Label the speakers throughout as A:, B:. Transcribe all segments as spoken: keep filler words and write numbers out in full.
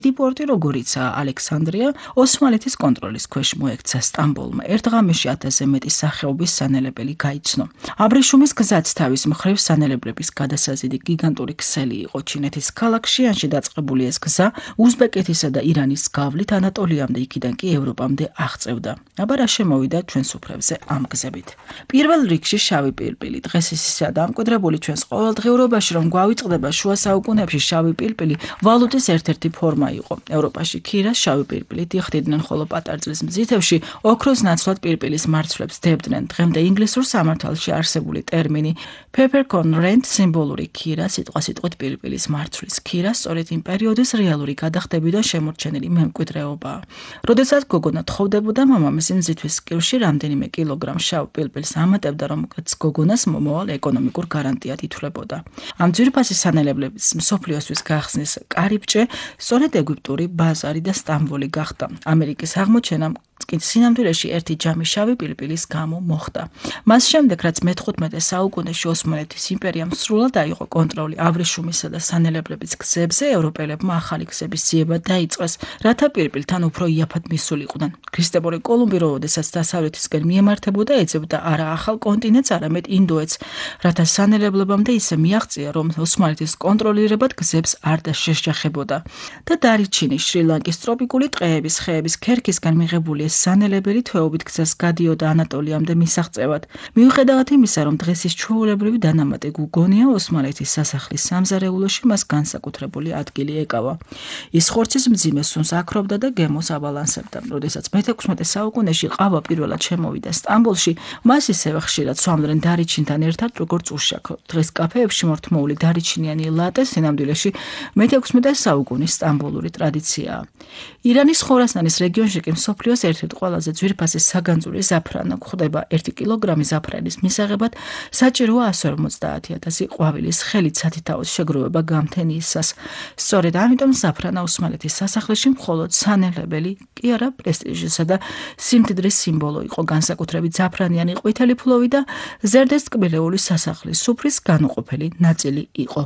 A: პორტი, როგორიცაა ალექსანდრია, ოსმალეთის კონტროლის ქვეშ მოექცა სტამბოლმა. ერთ ღამეში ათასზე მეტი სახეობის სანელებელი გაიცნო. აბრეშუმის გზაც თავის მხრივ სანელებლების გადასაზიდი გიგანტური ქსელი იყო. ჩინეთის ქალაქ შიანში დაწყებული ეს გზა უზბეკეთისა და ირანის გავლით ანატოლიამდე, იქიდან კი ევროპამდე აღწევდა. აბა რა შემოვიდა ჩვენს უფრებზე ამ გზებით. პირველ რიგში შავი პირპილი. დღეს ის ისაა დამკვიდრებული ჩვენს ყოველდღიურობაში, რომ გვავიწყდება შუა საუკუნეებში შავი პირპილი ვალუტის ერთ-ერთი ფორმა იყო. ევროპაში ქირას შავი პირპილით იხდიდნენ, ხოლო პატარძლის მზითებში ოქროს ნაცვლად პირპილის მარცვლებს დებდნენ. დღემდე ინგლისურ სამართალში არსებული ტერმინი peppercorn rent სიმბოლური ქირა სიტყვასიტყვით პირპილის მარცვლის ქირა სწორედ იმ პერიოდის რეალური გადახდებიდან შემორჩენილი მემკვიდრეობაა. როდესაც გოგონა თხოვდებოდა, მამამისი მზითვის სკივში რამდენიმე კილოგრამ შავ პირპილს ამატებდა, რომელსაც გოგონას მომავალ ეკონომიკურ გარანტიად ითვლებოდა. ამ ძვირფასი სანელებლების მსოფლიოსთვის გახსნის კარიბჭე სწორედ ეგვიპტური ბაზარი და სტამბოლი გახდა. ამერიკის აღმოჩენამ კი სინამდვილეში ერთი ჯამი შავი პირპილის გამო მოხდა. მას შემდეგ, რაც მეთხუთმეტე საუკუნეში ოსმალეთის იმპერიამ სრულად აიღო კონტროლი აბრეშუმისა და სანელებლების გზებზე, ევროპელებმა ახალი გზების ძიება დაიწყეს, რათა პირპილთან უფრო იაფად მისულიყვნენ. ქრისტეფორე კოლუმბი, როდესაც დასავლეთისკენ მიემართებოდა, ეძებდა არა ახალ კონტინენტს, არამედ ინდოეთს, რათა სანელებლობამდე ისე მიაღწია, რომ ოსმალეთის კონტროლირებად გზებს არ შეშჯახებოდა. და დარიჩინი შრი-ლანკის ტროპიკული ტყეების, ხეების ქერქისგან მიღებული სანელებელი თვეობით გზას გადიოდა ანატოლიამდე მისაღწევად. მიუხედავად იმისა, რომ დღეს ის ჩვეულებრივი დანამატი გუგონია, ოსმალეთის სასახლის სამზარეულოში მას განსაკუთრებული ადგილი ეკავა. ის ხორცის მძიმე სუნს აქრობდა და გემოს აბალანსებდა. როდესაც მეთექვსმეტე საუკუნეში ყავა პირველად შემოვიდა სტამბოლში, მას ისევე ხშირად სვამდნენ დარიჩინთან ერთად, როგორც უშაქრო. დღეს კაფეებში მორთმოული დარიჩინიანი ლატე სინამდვილეში მეთექვსმეტე საუკუნის სტამბოლური ტრადიციაა. ირანის ხორასანის რეგიონში კი მსოფლიოს ერთ-ერთ ყველაზე ძვირფასი საგანძური ზაფრანა გვხვდება. ერთი კილოგრამი ზაფრანის მისაღებად საჭიროა ასზე ორმოცდაათი ათასი ყვავილის ხელით სათითაოს შეგროვება გამთენიისას. სწორედ ამიტომ ზაფრანა ოსმალეთის სასახლეში მხოლოდ სანელებელი კი არა, პრესტიჟისა და სიმდიდრის სიმბოლო იყო. განსაკუთრებით ზაფრანიანი ყვითელი ფლოვი და ზერდესტკბილეული სასახლის სუფრის განუყოფელი ნაწილი იყო.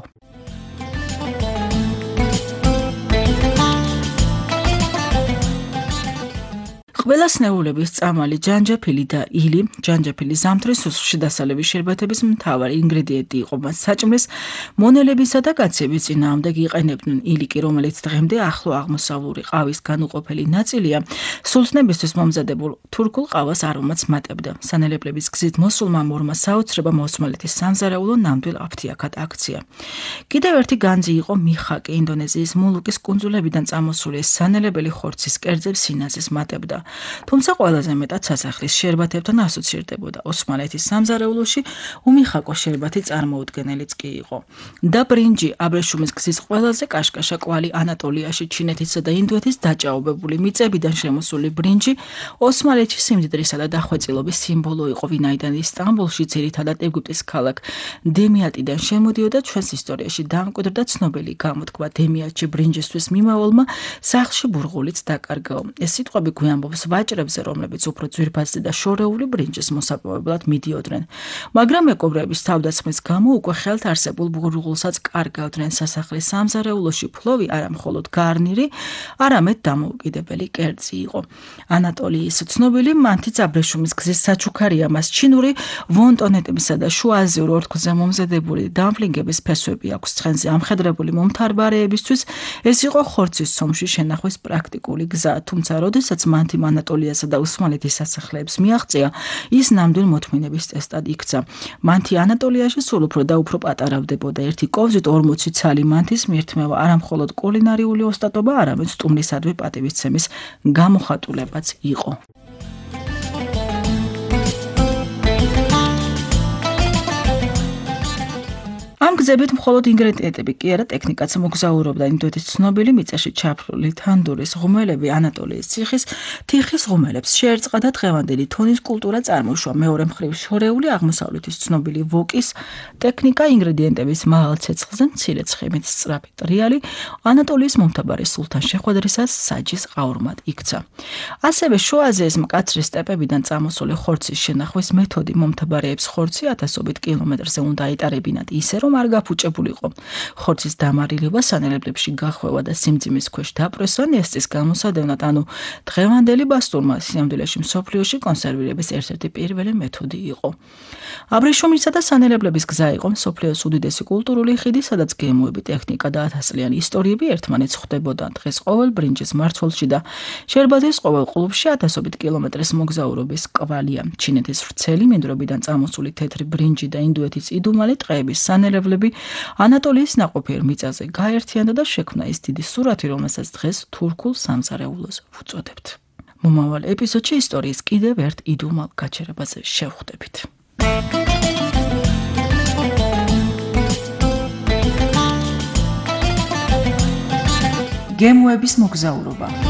A: ყველა სნეულების წამალი ჯანჯაფილი და ილი, ჯანჯაფილი ზამთრის სუსხლში დასალების შერბეთების მთავარი ინგრედიენტი იყო. მას საჭმლის, მონელებისა და კაცების წინააღმდეგ იყენებდნენ. ილი კი, რომელიც დღემდე ახლო აღმოსავლური ყავის განუყოფელი ნაწილია, სულთნებისთვის მომზადებულ თურქულ ყავას არომატს მატებდა. სანელებლების გზით მოსულმა მორმა საოცრებამ ოსმალეთის სამზარეულო ნამდვილ აფთიაქად აქცია. კიდევ ერთი განძი იყო მიხაკი, ინდონეზიის მოლუკის კუნძულებიდან წამოსული ეს სანელებელი ხორცის კერძებს სინაზის მატებდა. თუმცა ყველაზე მეტად სასახლის შერბათებთან ასოცირდებოდა. ოსმალეთის სამზარეულოში უმიხაკო შერბათი წარმოუდგენელიც კი იყო. და ბრინჯი, აბრეშუმის გზის ყველაზე კაშკაშა კვალი ანატოლიაში, ჩინეთისა და ინდოეთის დაჭაობებული მიწებიდან შემოსული ბრინჯი ოსმალეთის სიმდიდრისა და დახვეწილობის სიმბოლო იყო, ვინაიდან სტამბოლში ძირითადად ეგვიპტის ქალაქ დემიატიდან შემოდიოდა. ჩვენს ისტორიაში დამკვიდრდა ცნობილი გამოთქმა დემიატში ბრინჯისთვის მიმავალმა სახლში ბურღულიც დაკარგაო. ეს სიტყვები გვიამბობს ვაჭრებზე, რომლებიც უფრო ძვირფასი და შორეული ბრინჯის მოსაპოვებლად მიდიოდნენ. მაგრამ მეკობრეების თავდასხმის გამო უკვე ხელთ არსებულ ბურღულსაც კარგავდნენ. სასახლის სამზარეულოში ფლოვი არა მხოლოდ გარნირი, არამედ დამოუკიდებელი კერძი იყო. ანატოლიის ცნობილი მანთიც აბრეშუმის გზის საჩუქარია. მას ჩინური ვონტონეტებისა და შუა აზიურ ორთქლზე მომზადებული დამფლინგების ფესვები აქვს. ცხენზე ამხედრებული მომთაბარეებისთვის ეს იყო ხორცის ცომში შენახვის პრაქტიკული გზა. თუმცა როდესაც მანთი ანატოლიასა და ოსმალეთის სასახლეებს მიაღწია, ის ნამდვილ მოთმინების ტესტად იქცა. მანთი ანატოლიაში სულ უფრო და უფრო პატარავდებოდა. ერთი კოვზით ორმოცი ცალი მანთის მირთმევა არა მხოლოდ კულინარიული ოსტატობა, არამედ სტუმრისადმი პატივისცემის გამოხატულებაც იყო. ამ გზებით მხოლოდ ინგრედიენტები კი არა, ტექნიკაც მოგზაურობდა. ინდოეთის ცნობილი მიწაში ჩაფლული თანდურის ღუმელები ანატოლიის ციხის თიხის ღუმელებს შეერწყა და დღევანდელი თონის კულტურა წარმოშვა. მეორე მხრივ შორეული აღმოსავლეთის ცნობილი ვოკის ტექნიკა ინგრედიენტების მაღალ ცეცხლზე მცირე ცხიმით სწრაფი ტრიალი ანატოლიის მომთაბარე სულთან შეხვედრისას საჯის ყაურმად იქცა. ასევე შუა აზიის მკაცრი სტეპებიდან წამოსული ხორცის შენახვის მეთოდი მომთაბარეებს ხორცი ათასობით კილომეტრზე უნდა ეტარებინათ ისე, რომ არ არ გაფუჭებულიყო. ხორცის დამარილება, სანელებლებში გახვევა და სიმძიმის ქვეშ დაპრესვა ნესტის გამოსადევნად, ანუ დღევანდელი ბასტურმა სინამდვილეში მსოფლიოში კონსერვირების ერთ-ერთი პირველი მეთოდი იყო. აბრეშუმისა და სანელებლების გზა იყო მსოფლიოს უდიდესი კულტურული ხიდი, სადაც გემოები, ტექნიკა და ათასწლიანი ისტორიები ერთმანეთს ხვდებოდა. დღეს ყოველ ბრინჯის მმართველში და შერბაზის ყოველ კლუბში ათასობით კილომეტრის მოგზაურობის კვალია. ჩინეთის ვრცელი მინდვრებიდან წამოსული თეთრი ბრინჯი და ინდოეთის იდუმალი ტყეების სანელებლები ანატოლიის ნაყოფიერ მიწაზე გაერთიანდა და შექმნა ის დიდი სურათი, რომელსაც დღეს თურქულ სამზარეულოს ვუწოდებთ. მომავალ ეპიზოდში ისტორიის კიდევ ერთ იდუმალ გაჩერებაზე შევხვდებით. გემოების მოგზაურობა.